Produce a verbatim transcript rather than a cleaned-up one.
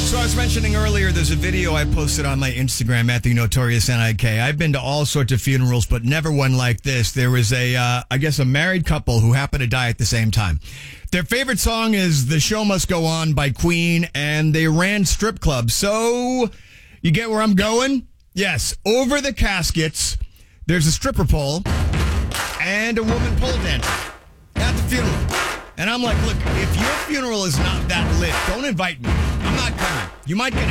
So I was mentioning earlier, there's a video I posted on my Instagram at the Notorious N I K. I've been to all sorts of funerals, but never one like this. There was a, uh, I guess, a married couple who happened to die at the same time. Their favorite song is The Show Must Go On by Queen, and they ran strip clubs. So you get where I'm going? Yes, over the caskets, there's a stripper pole and a woman pole dancer at the funeral. And I'm like, look, if your funeral is not that lit, don't invite me. I'm not coming. You might get